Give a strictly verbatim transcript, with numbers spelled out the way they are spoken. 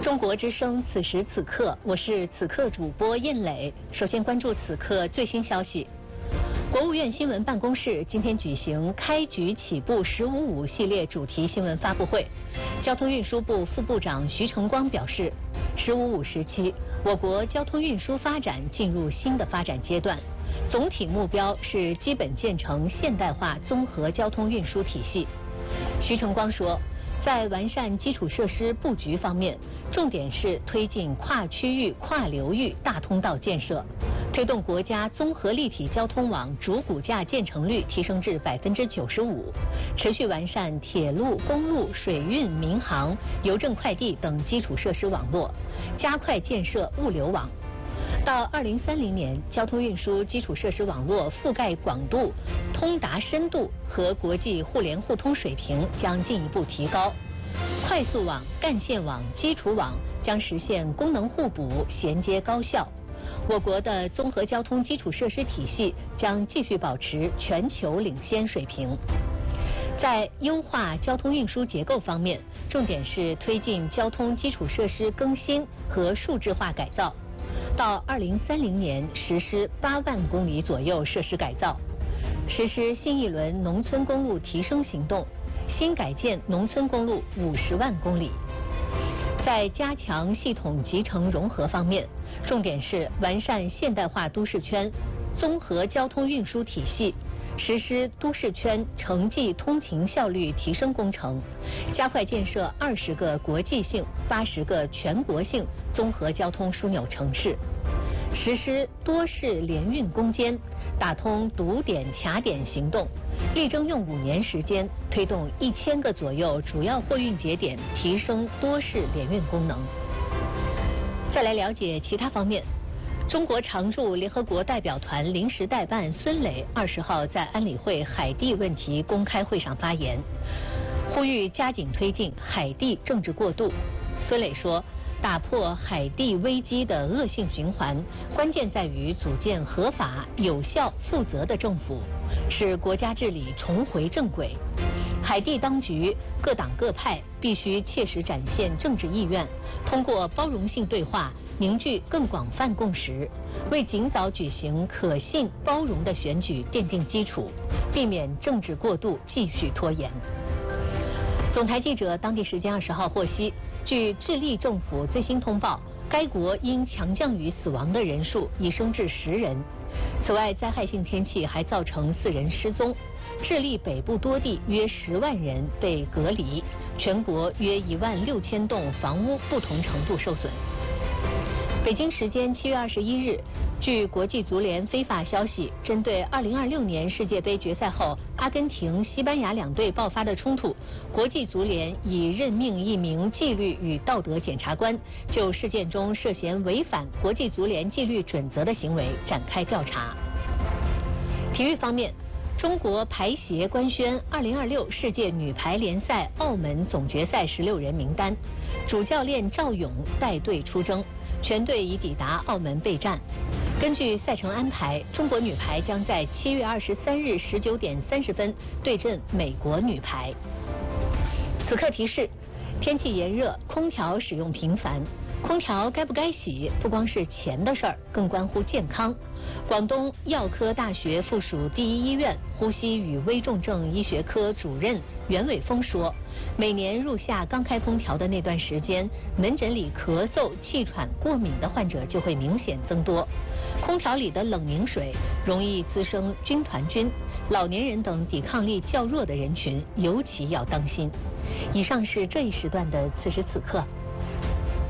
中国之声此时此刻，我是此刻主播燕磊。首先关注此刻最新消息。国务院新闻办公室今天举行开局起步十五五系列主题新闻发布会。交通运输部副部长徐成光表示，十五五时期，我国交通运输发展进入新的发展阶段，总体目标是基本建成现代化综合交通运输体系。徐成光说，在完善基础设施布局方面，重点是推进跨区域、跨流域大通道建设，推动国家综合立体交通网主骨架建成率提升至百分之九十五，持续完善铁路、公路、水运、民航、邮政快递等基础设施网络，加快建设物流网。到二零三零年，交通运输基础设施网络覆盖广度、通达深度和国际互联互通水平将进一步提高，快速网、干线网、基础网将实现功能互补、衔接高效。我国的综合交通基础设施体系将继续保持全球领先水平。在优化交通运输结构方面，重点是推进交通基础设施更新和数字化改造。到二零三零年实施八万公里左右设施改造，实施新一轮农村公路提升行动，新改建农村公路五十万公里。在加强系统集成融合方面，重点是完善现代化都市圈综合交通运输体系，实施都市圈城际通勤效率提升工程，加快建设二十个国际性、八十个全国性综合交通枢纽城市，实施多市联运攻坚，打通堵点卡点行动，力争用五年时间推动一千个左右主要货运节点提升多市联运功能。再来了解其他方面。中国常驻联合国代表团临时代办孙磊二十号在安理会海地问题公开会上发言，呼吁加紧推进海地政治过渡。孙磊说，打破海地危机的恶性循环，关键在于组建合法、有效、负责的政府，使国家治理重回正轨。海地当局各党各派必须切实展现政治意愿，通过包容性对话凝聚更广泛共识，为尽早举行可信包容的选举奠定基础，避免政治过渡继续拖延。总台记者当地时间二十号获悉，据智利政府最新通报，该国因强降雨死亡的人数已升至十人。此外，灾害性天气还造成四人失踪。智利北部多地约十万人被隔离，全国约一万六千栋房屋不同程度受损。北京时间七月二十一日，据国际足联非法消息，针对二零二六年世界杯决赛后阿根廷、西班牙两队爆发的冲突，国际足联已任命一名纪律与道德检察官，就事件中涉嫌违反国际足联纪律准则的行为展开调查。体育方面，中国排协官宣二零二六世界女排联赛澳门总决赛十六人名单，主教练赵勇带队出征，全队已抵达澳门备战。根据赛程安排，中国女排将在七月二十三日十九点三十分对阵美国女排。此刻提示：天气炎热，空调使用频繁。空调该不该洗，不光是钱的事儿，更关乎健康。广东药科大学附属第一医院呼吸与危重症医学科主任袁伟峰说，每年入夏刚开空调的那段时间，门诊里咳嗽、气喘、过敏的患者就会明显增多。空调里的冷凝水容易滋生军团菌，老年人等抵抗力较弱的人群尤其要当心。以上是这一时段的此时此刻。